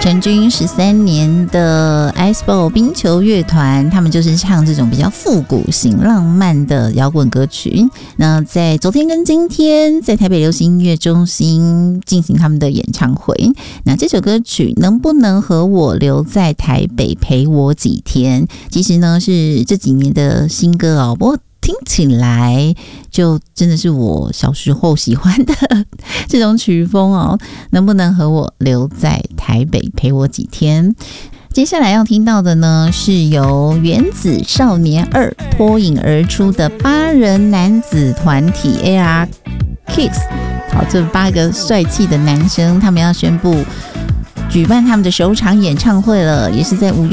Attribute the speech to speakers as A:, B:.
A: 成军13年的 Iceball 冰球乐团，他们就是唱这种比较复古型、浪漫的摇滚歌曲。那在昨天跟今天，在台北流行音乐中心进行他们的演唱会。那这首歌曲能不能和我留在台北陪我几天？其实呢是这几年的新歌哦，不过听起来就真的是我小时候喜欢的这种曲风哦。能不能和我留在台北陪我几天？接下来要听到的呢，是由原子少年2脱颖而出的8人男子团体 AR Kids。好，这8个帅气的男生，他们要宣布举办他们的首场演唱会了，也是在5月